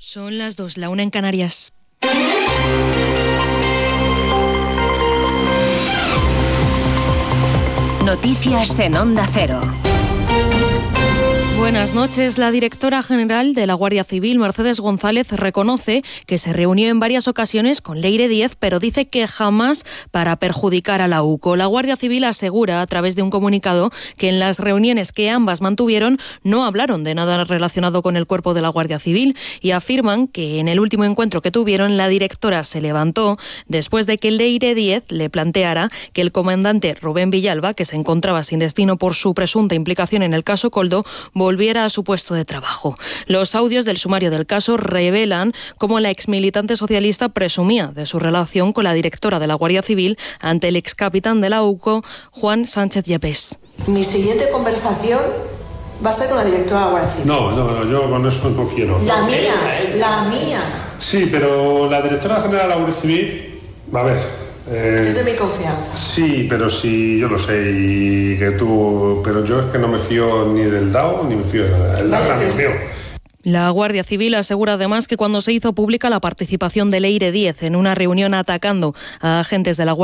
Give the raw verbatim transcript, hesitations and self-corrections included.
Son las dos, la una en Canarias. Noticias en Onda Cero. Buenas noches. La directora general de la Guardia Civil, Mercedes González, reconoce que se reunió en varias ocasiones con Leire Díez, pero dice que jamás para perjudicar a la UCO. La Guardia Civil asegura a través de un comunicado que en las reuniones que ambas mantuvieron no hablaron de nada relacionado con el cuerpo de la Guardia Civil y afirman que en el último encuentro que tuvieron la directora se levantó después de que Leire Díez le planteara que el comandante Rubén Villalba, que se encontraba sin destino por su presunta implicación en el caso Koldo, volviera a su puesto de trabajo. Los audios del sumario del caso revelan cómo la exmilitante socialista presumía de su relación con la directora de la Guardia Civil ante el excapitán de la UCO, Juan Sánchez Yepes. Mi siguiente conversación va a ser con la directora de la Guardia Civil. No, no, no, yo con eso no quiero. La mía, la mía. Sí, pero la directora general de la Guardia Civil, a ver... Eh, es de mi confianza. Sí, pero sí, yo lo sé, y que tú... Pero yo es que no me fío ni del D A O, ni me fío de nada. El D A O no me fío. La Guardia Civil asegura además que cuando se hizo pública la participación de Leire Díez en una reunión atacando a agentes de la Guardia